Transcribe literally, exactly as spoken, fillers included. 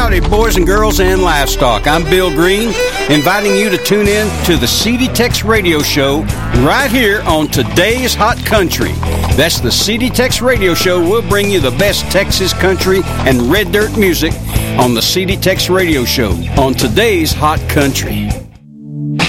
howdy, boys and girls and livestock. I'm Bill Green, inviting you to tune in to the C D Tex Radio Show right here on Today's Hot Country. That's the C D Tex Radio Show. We'll bring you the best Texas country and red dirt music on the C D Tex Radio Show on Today's Hot Country.